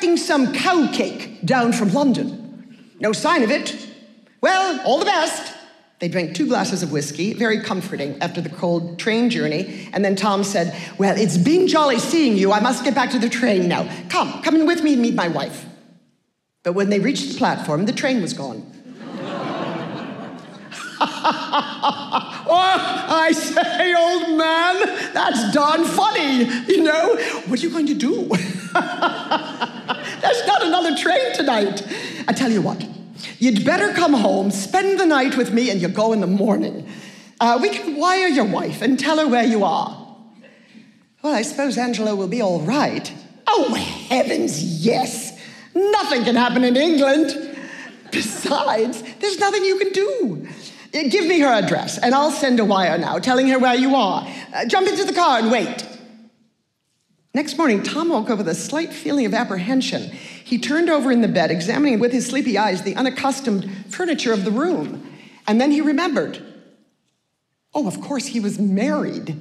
expecting some cow cake down from London. No sign of it. Well, all the best. They drank 2 glasses of whiskey, very comforting after the cold train journey. And then Tom said, well, it's been jolly seeing you. I must get back to the train now. Come in with me and meet my wife. But when they reached the platform, the train was gone. Oh, I say, old man, that's darn funny, you know. What are you going to do? There's not another train tonight. I tell you what, you'd better come home, spend the night with me, and you go in the morning. We can wire your wife and tell her where you are. Well, I suppose Angela will be all right. Oh, heavens, yes. Nothing can happen in England. Besides, there's nothing you can do. Give me her address, and I'll send a wire now telling her where you are. Jump into the car and wait. Next morning, Tom woke up with a slight feeling of apprehension. He turned over in the bed, examining with his sleepy eyes the unaccustomed furniture of the room. And then he remembered. Oh, of course, he was married.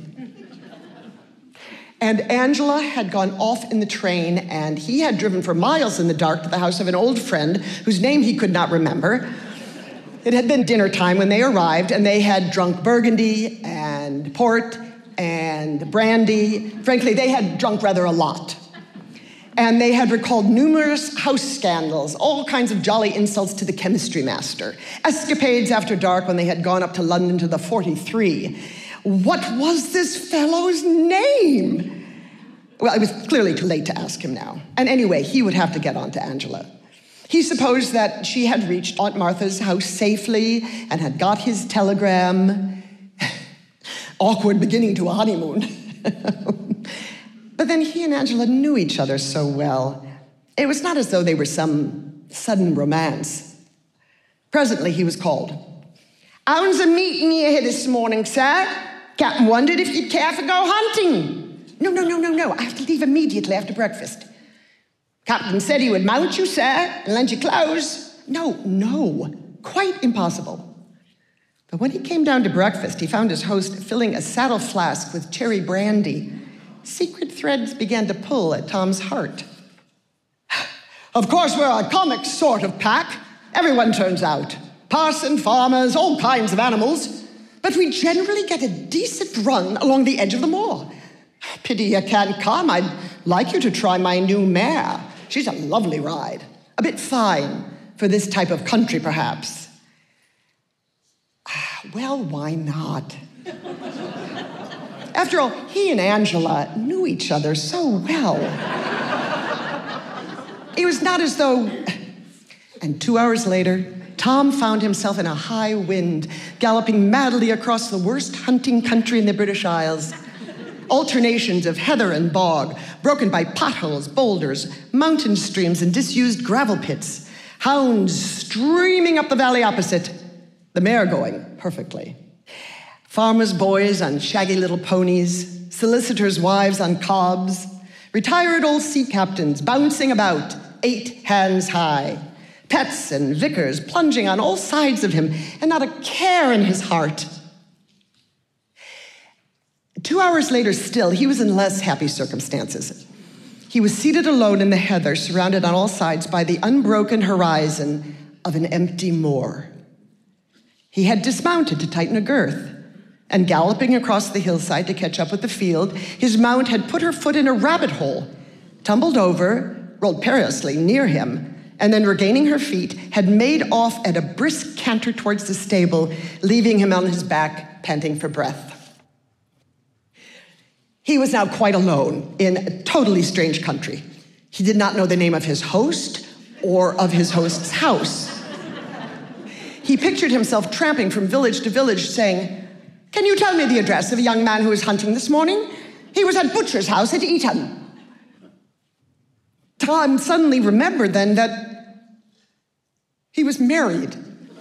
And Angela had gone off in the train, and he had driven for miles in the dark to the house of an old friend whose name he could not remember. It had been dinner time when they arrived, and they had drunk Burgundy and port and brandy. Frankly, they had drunk rather a lot. And they had recalled numerous house scandals, all kinds of jolly insults to the chemistry master, escapades after dark when they had gone up to London to the 43. What was this fellow's name? Well, it was clearly too late to ask him now. And anyway, he would have to get on to Angela. He supposed that she had reached Aunt Martha's house safely and had got his telegram. Awkward beginning to a honeymoon. But then he and Angela knew each other so well. It was not as though they were some sudden romance. Presently, he was called. "Owns a meeting here this morning, sir. Captain wondered if you'd care to go hunting." No. I have to leave immediately after breakfast. Captain said he would mount you, sir, and lend you clothes. No, quite impossible. But when he came down to breakfast, he found his host filling a saddle flask with cherry brandy. Secret threads began to pull at Tom's heart. Of course, we're a comic sort of pack. Everyone turns out. Parson, farmers, all kinds of animals. But we generally get a decent run along the edge of the moor. Pity you can't come. I'd like you to try my new mare. She's a lovely ride. A bit fine for this type of country, perhaps. Well, why not? After all, he and Angela knew each other so well. It was not as though... And 2 hours later, Tom found himself in a high wind, galloping madly across the worst hunting country in the British Isles. Alternations of heather and bog, broken by potholes, boulders, mountain streams, and disused gravel pits. Hounds streaming up the valley opposite, the mare going perfectly. Farmers' boys on shaggy little ponies, solicitors' wives on cobs, retired old sea captains bouncing about, 8 hands high, pets and vicars plunging on all sides of him, and not a care in his heart. 2 hours later still, he was in less happy circumstances. He was seated alone in the heather, surrounded on all sides by the unbroken horizon of an empty moor. He had dismounted to tighten a girth, and galloping across the hillside to catch up with the field, his mount had put her foot in a rabbit hole, tumbled over, rolled perilously near him, and then regaining her feet, had made off at a brisk canter towards the stable, leaving him on his back, panting for breath. He was now quite alone in a totally strange country. He did not know the name of his host or of his host's house. He pictured himself tramping from village to village saying, "Can you tell me the address of a young man who was hunting this morning? He was at Butcher's house at Eton." Tom suddenly remembered then that he was married.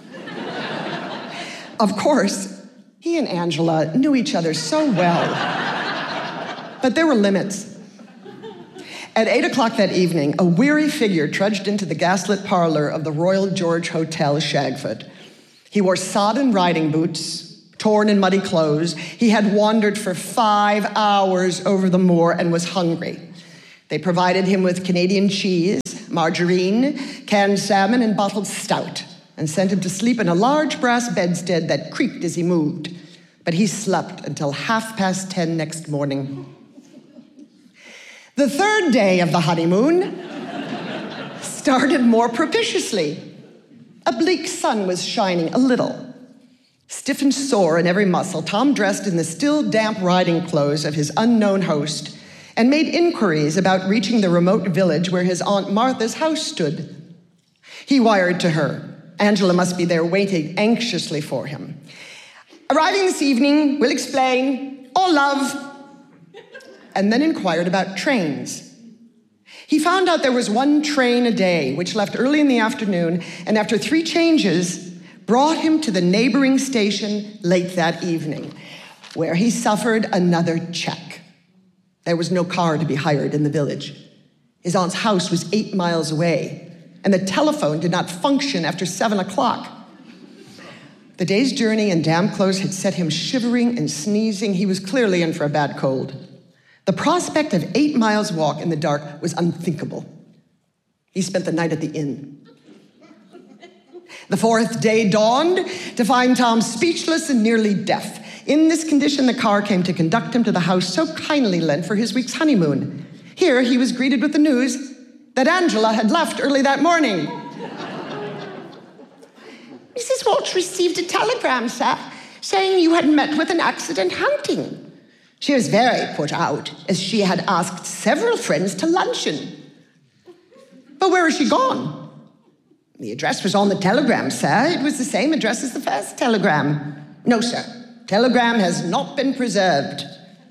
Of course, he and Angela knew each other so well. But there were limits. At 8 o'clock that evening, a weary figure trudged into the gaslit parlor of the Royal George Hotel, Shagford. He wore sodden riding boots, torn and muddy clothes. He had wandered for 5 hours over the moor and was hungry. They provided him with Canadian cheese, margarine, canned salmon, and bottled stout, and sent him to sleep in a large brass bedstead that creaked as he moved. But he slept until 10:30 next morning. The third day of the honeymoon started more propitiously. A bleak sun was shining a little. Stiff and sore in every muscle, Tom dressed in the still damp riding clothes of his unknown host and made inquiries about reaching the remote village where his Aunt Martha's house stood. He wired to her. Angela must be there waiting anxiously for him. "Arriving this evening, will explain. All love." And then inquired about trains. He found out there was one train a day, which left early in the afternoon, and after 3 changes, brought him to the neighboring station late that evening, where he suffered another check. There was no car to be hired in the village. His aunt's house was 8 miles away, and the telephone did not function after 7 o'clock. The day's journey and damp clothes had set him shivering and sneezing. He was clearly in for a bad cold. The prospect of 8 miles walk in the dark was unthinkable. He spent the night at the inn. The 4th day dawned to find Tom speechless and nearly deaf. In this condition, the car came to conduct him to the house so kindly lent for his week's honeymoon. Here he was greeted with the news that Angela had left early that morning. "Mrs. Walsh received a telegram, sir, saying you had met with an accident hunting. She was very put out, as she had asked several friends to luncheon." "But where is she gone?" "The address was on the telegram, sir. It was the same address as the first telegram." "No, sir. Telegram has not been preserved."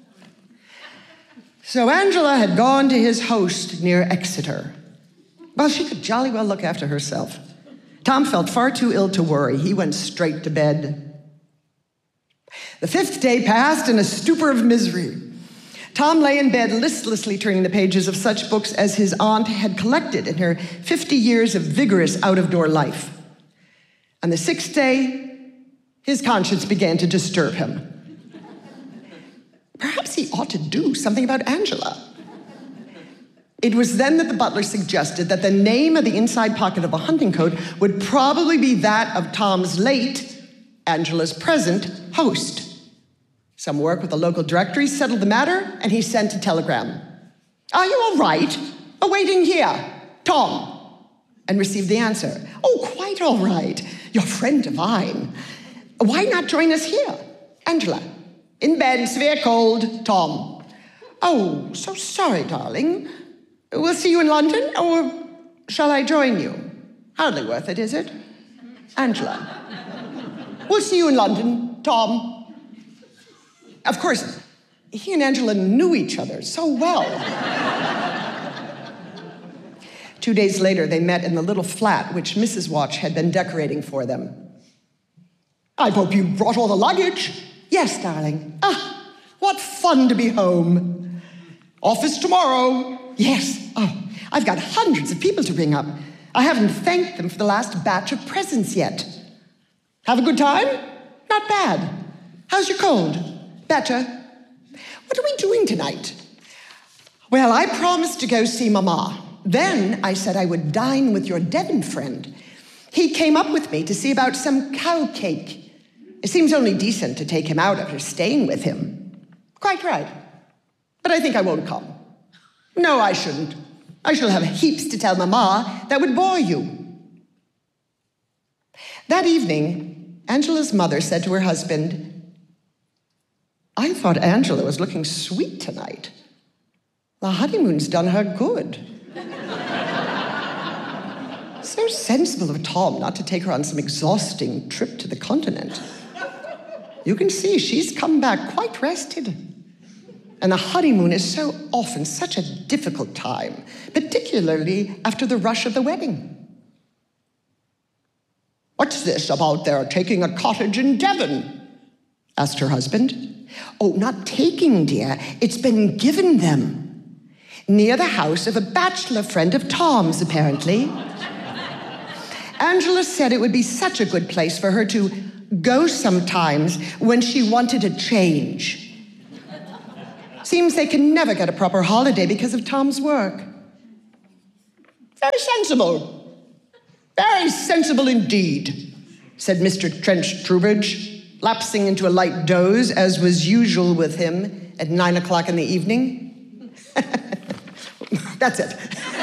So Angela had gone to his host near Exeter. Well, she could jolly well look after herself. Tom felt far too ill to worry. He went straight to bed. The 5th day passed in a stupor of misery. Tom lay in bed listlessly turning the pages of such books as his aunt had collected in her 50 years of vigorous out-of-door life. On the 6th day, his conscience began to disturb him. Perhaps he ought to do something about Angela. It was then that the butler suggested that the name of the inside pocket of a hunting coat would probably be that of Tom's late, Angela's present, host. Some work with the local directory settled the matter, and he sent a telegram. "Are you all right? Awaiting here, Tom." And received the answer. "Oh, quite all right. Your friend divine. Why not join us here? Angela. In bed, severe cold, Tom." "Oh, so sorry, darling. We'll see you in London, or shall I join you? Hardly worth it, is it? Angela. We'll see you in London, Tom." Of course, he and Angela knew each other so well. 2 days later, they met in the little flat which Mrs. Watch had been decorating for them. "I hope you brought all the luggage." "Yes, darling." "Ah, what fun to be home." "Office tomorrow." "Yes. Oh, I've got hundreds of people to ring up. I haven't thanked them for the last batch of presents yet." "Have a good time?" "Not bad. How's your cold?" "Better." "What are we doing tonight?" "Well, I promised to go see Mama. Then I said I would dine with your Devon friend. He came up with me to see about some cow cake. It seems only decent to take him out after staying with him." "Quite right. But I think I won't come." "No, I shouldn't. I shall have heaps to tell Mama that would bore you." That evening, Angela's mother said to her husband, "I thought Angela was looking sweet tonight. The honeymoon's done her good." So sensible of Tom not to take her on some exhausting trip to the continent. You can see she's come back quite rested. And the honeymoon is so often such a difficult time, particularly after the rush of the wedding. "What's this about their taking a cottage in Devon?" asked her husband. "Oh, not taking, dear. It's been given them. Near the house of a bachelor friend of Tom's, apparently. Angela said it would be such a good place for her to go sometimes when she wanted a change. Seems they can never get a proper holiday because of Tom's work." Very sensible. Very sensible indeed, said Mr. Trench Trowbridge, lapsing into a light doze, as was usual with him at 9 o'clock in the evening. That's it.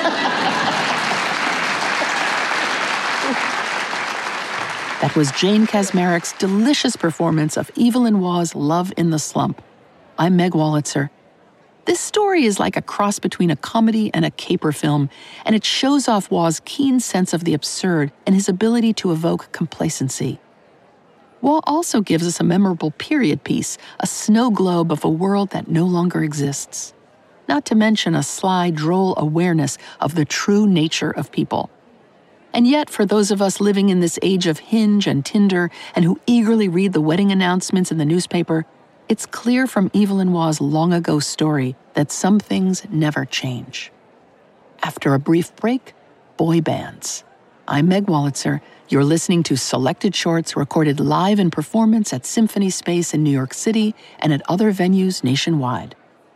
That was Jane Kaczmarek's delicious performance of Evelyn Waugh's Love in the Slump. I'm Meg Wolitzer. This story is like a cross between a comedy and a caper film, and it shows off Waugh's keen sense of the absurd and his ability to evoke complacency. Waugh also gives us a memorable period piece, a snow globe of a world that no longer exists. Not to mention a sly, droll awareness of the true nature of people. And yet, for those of us living in this age of Hinge and Tinder and who eagerly read the wedding announcements in the newspaper, it's clear from Evelyn Waugh's long-ago story that some things never change. After a brief break, boy bands. I'm Meg Wolitzer. You're listening to selected shorts recorded live in performance at Symphony Space in New York City and at other venues nationwide.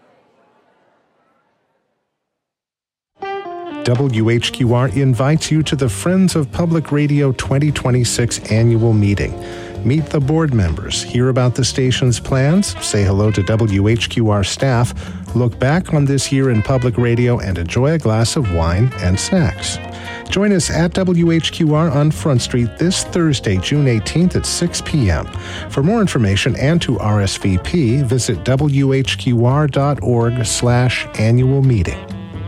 WHQR invites you to the Friends of Public Radio 2026 annual meeting. Meet the board members, hear about the station's plans, say hello to WHQR staff, look back on this year in public radio, and enjoy a glass of wine and snacks. Join us at WHQR on Front Street this Thursday, June 18th at 6 p.m. For more information and to RSVP, visit WHQR.org/annual meeting.